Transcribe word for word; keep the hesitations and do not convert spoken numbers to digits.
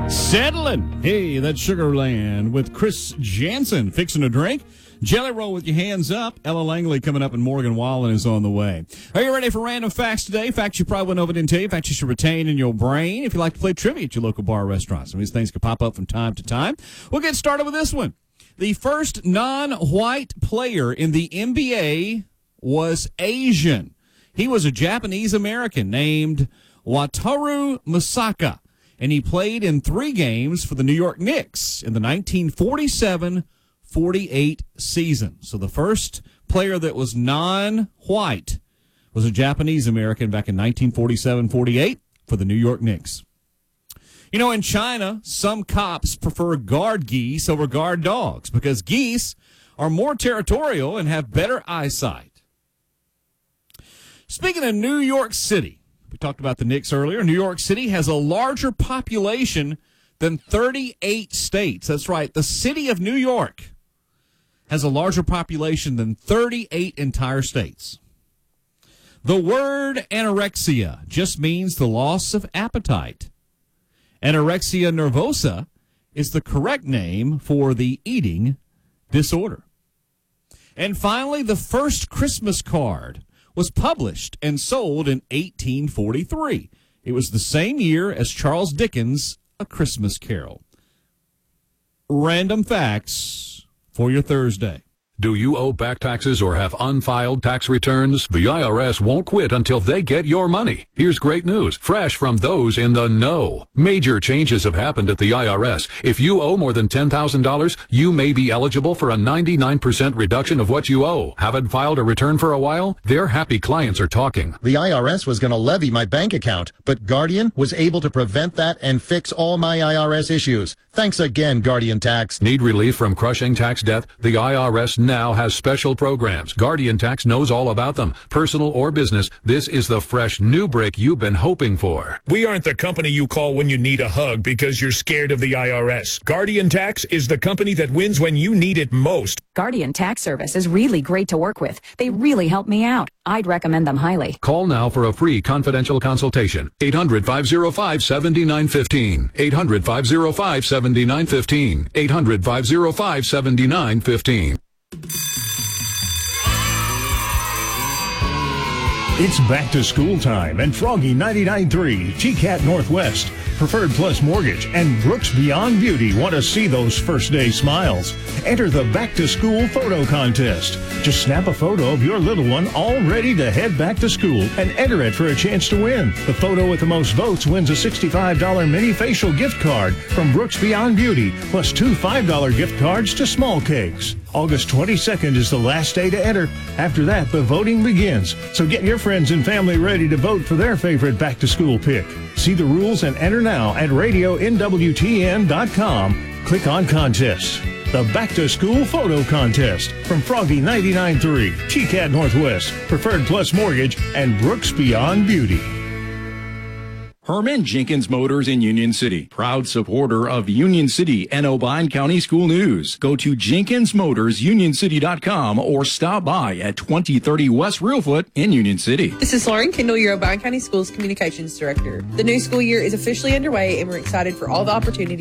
Settling. Hey, that's Sugarland with Chris Jansen fixing a drink. Jelly Roll with your hands up. Ella Langley coming up, and Morgan Wallen is on the way. Are you ready for random facts today? Facts you probably wouldn't know if I didn't tell you. Facts you should retain in your brain if you like to play trivia at your local bar or restaurant. Some of these things can pop up from time to time. We'll get started with this one. The first non-white player in the N B A was Asian. He was a Japanese-American named Wataru Misaka, and he played in three games for the New York Knicks in the nineteen forty-seven forty-eight season. So the first player that was non-white was a Japanese-American back in nineteen forty-seven forty-eight for the New York Knicks. You know, in China, some cops prefer guard geese over guard dogs because geese are more territorial and have better eyesight. Speaking of New York City, we talked about the Knicks earlier. New York City has a larger population than thirty-eight states. That's right. The city of New York has a larger population than thirty-eight entire states. The word anorexia just means the loss of appetite. Anorexia nervosa is the correct name for the eating disorder. And finally, the first Christmas card was published and sold in eighteen forty-three. It was the same year as Charles Dickens' A Christmas Carol. Random facts for your Thursday. Do you owe back taxes or have unfiled tax returns? The I R S won't quit until they get your money. Here's great news, fresh from those in the know. Major changes have happened at the I R S. If you owe more than ten thousand dollars, you may be eligible for a ninety-nine percent reduction of what you owe. Haven't filed a return for a while? Their happy clients are talking. The I R S was going to levy my bank account, but Guardian was able to prevent that and fix all my I R S issues. Thanks again, Guardian Tax. Need relief from crushing tax debt? The I R S now has special programs. Guardian Tax knows all about them. Personal or business, this is the fresh new break you've been hoping for. We aren't the company you call when you need a hug because you're scared of the I R S. Guardian Tax is the company that wins when you need it most. Guardian Tax Service is really great to work with. They really help me out. I'd recommend them highly. Call now for a free confidential consultation. eight hundred, five oh five, seven nine one five. eight hundred, five oh five, seven nine one five. eight hundred, five oh five, seven nine one five. It's back to school time, and Froggy ninety-nine point three, T CAT Northwest, Preferred Plus Mortgage, and Brooks Beyond Beauty want to see those first day smiles. Enter the back to school photo contest. Just snap a photo of your little one all ready to head back to school and enter it for a chance to win. The photo with the most votes wins a sixty-five dollars mini facial gift card from Brooks Beyond Beauty, plus two five dollar gift cards to Small Cakes. August twenty-second is the last day to enter. After that, the voting begins. So get your friends and family ready to vote for their favorite back-to-school pick. See the rules and enter now at radio N W T N dot com. Click on Contests. The Back-to-School Photo Contest from Froggy ninety-nine point three, T CAT Northwest, Preferred Plus Mortgage, and Brooks Beyond Beauty. Herman Jenkins Motors in Union City, proud supporter of Union City and Obion County School News. Go to jenkins motors union city dot com or stop by at twenty thirty West Reelfoot in Union City. This is Lauren Kendall, your Obion County Schools Communications Director. The new school year is officially underway, and we're excited for all the opportunities